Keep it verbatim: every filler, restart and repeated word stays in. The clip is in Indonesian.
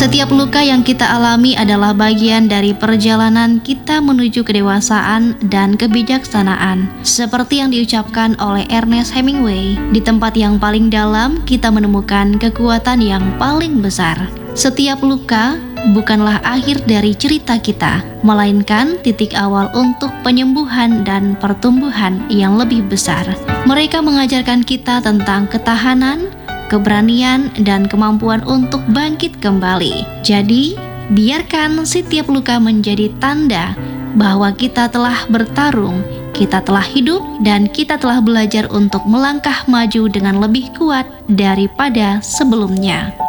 Setiap luka yang kita alami adalah bagian dari perjalanan kita menuju kedewasaan dan kebijaksanaan. Seperti yang diucapkan oleh Ernest Hemingway, di tempat yang paling dalam kita menemukan kekuatan yang paling besar. Setiap luka bukanlah akhir dari cerita kita, melainkan titik awal untuk penyembuhan dan pertumbuhan yang lebih besar. Mereka mengajarkan kita tentang ketahanan, keberanian, dan kemampuan untuk bangkit kembali. Jadi, biarkan setiap luka menjadi tanda bahwa kita telah bertarung, kita telah hidup, dan kita telah belajar untuk melangkah maju dengan lebih kuat daripada sebelumnya.